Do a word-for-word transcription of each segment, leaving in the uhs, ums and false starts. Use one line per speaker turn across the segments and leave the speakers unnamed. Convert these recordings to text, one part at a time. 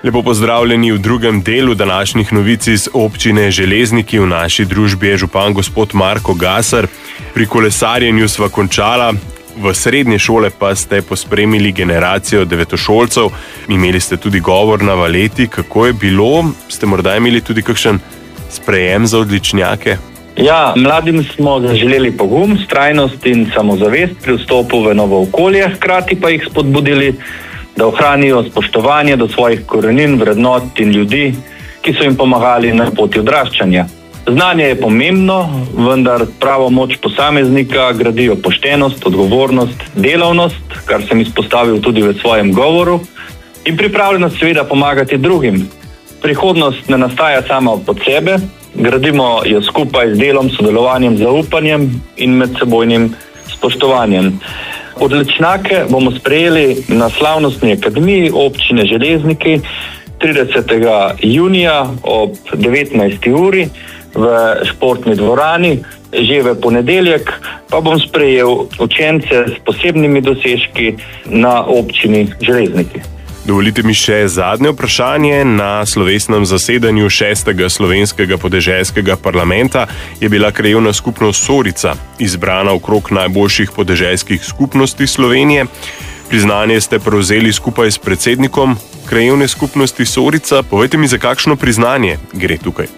Lepo pozdravljeni v drugem delu današnjih novic iz občine Železniki. V naši družbi je župan gospod Marko Gasar. Pri kolesarjenju sva končala, v srednje šole pa ste pospremili generacijo devetošolcev. Imeli ste tudi govor na valeti. Kako je bilo? Ste morda imeli tudi kakšen sprejem za odličnjake?
Ja, mladim smo zaželeli pogum, vztrajnost in samozavest pri vstopu v novo okolje, hkrati pa jih spodbudili, da ohranijo spoštovanje do svojih korenin, vrednot in ljudi, ki so jim pomagali na poti odraščanja. Znanje je pomembno, vendar pravo moč posameznika gradijo poštenost, odgovornost, delavnost, kar sem izpostavil tudi v svojem govoru, in pripravljenost seveda pomagati drugim. Prihodnost ne nastaja sama od sebe, gradimo jo skupaj z delom, sodelovanjem, zaupanjem in medsebojnim spoštovanjem. Odličnjake bomo sprejeli na slavnostni akademiji občine Železniki tridesetega junija ob devetnajsti uri v športni dvorani. Že v ponedeljek pa bom sprejel učence s posebnimi dosežki na občini Železniki.
Dovolite mi še zadnje vprašanje. Na slovesnem zasedanju šestega slovenskega podeželskega parlamenta je bila krajevna skupnost Sorica izbrana okrog najboljših podeželskih skupnosti Slovenije. Priznanje ste prevzeli skupaj s predsednikom krajevne skupnosti Sorica. Povejte mi, za kakšno priznanje gre tukaj?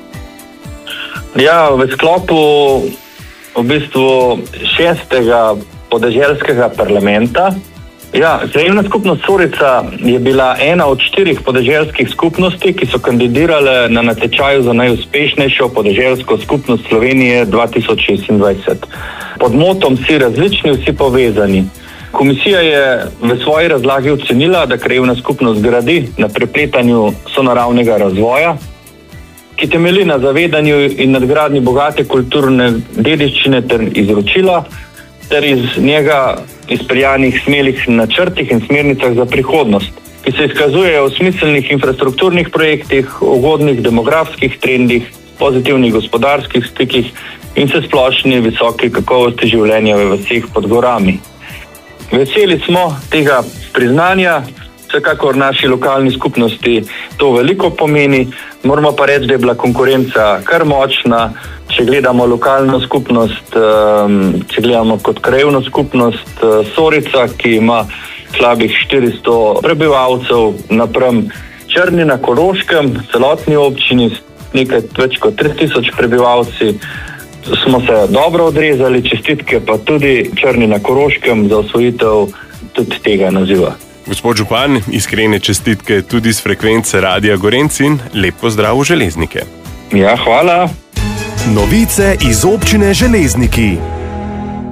Ja, v sklopu v bistvu šestega podeželskega parlamenta. Ja, krajevna skupnost Sorica je bila ena od štirih podeželskih skupnosti, ki so kandidirale na natečaju za najuspešnejšo podeželsko skupnost Slovenije dva tisoč šestindvajset. Pod motom Vsi različni, vsi povezani. Komisija je v svoji razlagi ocenila, da krajevna skupnost gradi na prepletanju sonaravnega razvoja, ki temelji na zavedanju in nadgradnji bogate kulturne dediščine ter izročila, ter iz njega izpeljanih smelih načrtih in smernicah za prihodnost, ki se izkazujejo v smiselnih infrastrukturnih projektih, ugodnih demografskih trendih, pozitivnih gospodarskih stikih in se splošni visoki kakovosti življenja v vaseh pod gorami. Veseli smo tega priznanja, vsekakor naši lokalni skupnosti to veliko pomeni, moramo pa reči, da je bila konkurenca kar močna. Če gledamo lokalno skupnost, če gledamo kot krajevno skupnost Sorica, ki ima slabih štiristo prebivalcev, napram Črni na Koroškem, celotni občini, nekaj več kot tri tisoč prebivalci, smo se dobro odrezali, čestitke pa tudi Črni na Koroškem za osvojitev tudi tega naziva.
Gospod župan, iskrene čestitke tudi z frekvence Radia Gorenc in lep pozdrav v Železnike.
Ja, hvala.
Novice iz občine Železniki.